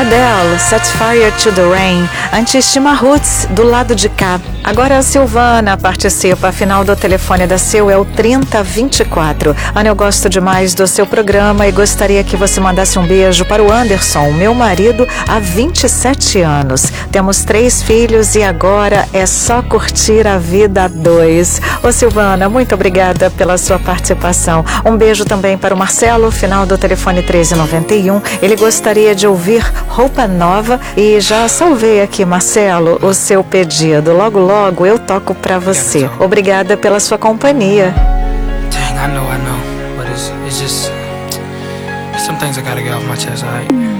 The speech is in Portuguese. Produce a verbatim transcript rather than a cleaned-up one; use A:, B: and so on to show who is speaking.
A: Adele, Set Fire to the Rain. Antes tinha Roots, do lado de cá. Agora a Silvana participa. A final do telefone da Sil é o trinta vinte e quatro. Ana, eu gosto demais do seu programa e gostaria que você mandasse um beijo para o Anderson, meu marido, há vinte e sete anos. Temos três filhos e agora é só curtir a vida a dois. Ô Silvana, muito obrigada pela sua participação. Um beijo também para o Marcelo, final do telefone treze noventa e um. Ele gostaria de ouvir Roupa Nova e já salvei aqui, Marcelo, o seu pedido. Logo, logo eu toco para você. Obrigada pela sua companhia.
B: Dang, I know, I know, but it's, it's just some things I gotta get off my chest, alright?